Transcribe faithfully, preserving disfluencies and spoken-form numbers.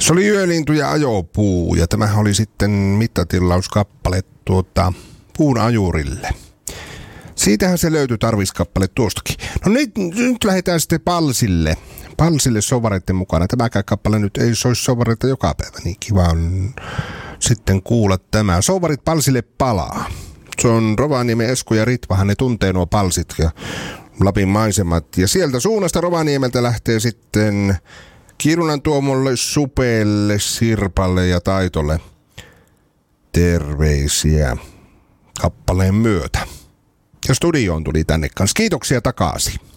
Se oli Yölintu ja Ajopuu, ja tämähän oli sitten mittatilauskappale tuota, Puun ajurille. Siitähän se löytyi tarviskappale tuostakin. No nyt, nyt lähdetään sitten Palsille. Palsille sovareiden mukana. Tämäkään kappale nyt ei soisi sovareita joka päivä, niin kiva on sitten kuulla tämä. Sovarit Palsille palaa. Se on Rovaniemen Esko ja Ritvahan, ne tuntee nuo palsit ja Lapin maisemat. Ja sieltä suunnasta Rovaniemeltä lähtee sitten Kirunan Tuomolle, Supeelle, Sirpalle ja Taitolle terveisiä kappaleen myötä. Ja studioon tuli tänne kanssa. Kiitoksia takaisin.